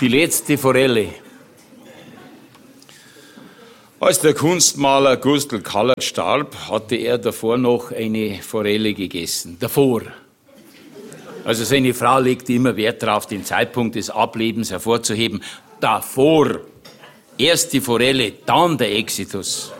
Die letzte Forelle. Als der Kunstmaler Gustl Kallert starb, hatte er davor noch eine Forelle gegessen. Davor. Also seine Frau legte immer Wert darauf, den Zeitpunkt des Ablebens hervorzuheben. Davor. Erst die Forelle, dann der Exitus.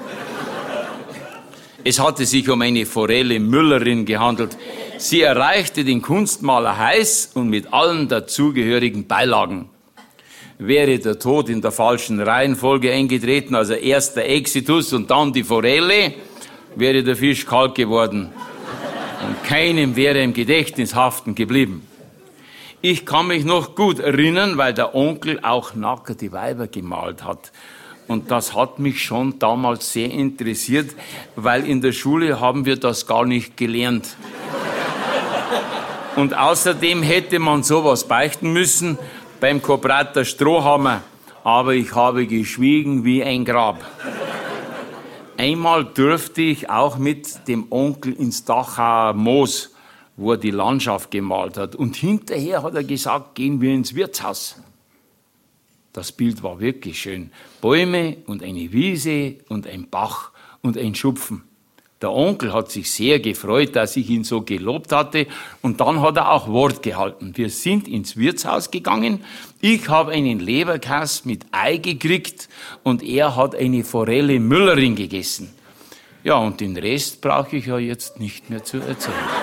Es hatte sich um eine Forelle Müllerin gehandelt. Sie erreichte den Kunstmaler heiß und mit allen dazugehörigen Beilagen. Wäre der Tod in der falschen Reihenfolge eingetreten, also erst der Exitus und dann die Forelle, wäre der Fisch kalt geworden und keinem wäre im Gedächtnis haften geblieben. Ich kann mich noch gut erinnern, weil der Onkel auch nackte Weiber gemalt hat. Und das hat mich schon damals sehr interessiert, weil in der Schule haben wir das gar nicht gelernt. Und außerdem hätte man sowas beichten müssen beim Kobrater Strohhammer. Aber ich habe geschwiegen wie ein Grab. Einmal durfte ich auch mit dem Onkel ins Dachauer Moos, wo er die Landschaft gemalt hat. Und hinterher hat er gesagt, gehen wir ins Wirtshaus. Das Bild war wirklich schön. Bäume und eine Wiese und ein Bach und ein Schupfen. Der Onkel hat sich sehr gefreut, dass ich ihn so gelobt hatte. Und dann hat er auch Wort gehalten. Wir sind ins Wirtshaus gegangen. Ich habe einen Leberkäs mit Ei gekriegt und er hat eine Forelle Müllerin gegessen. Ja, und den Rest brauche ich ja jetzt nicht mehr zu erzählen.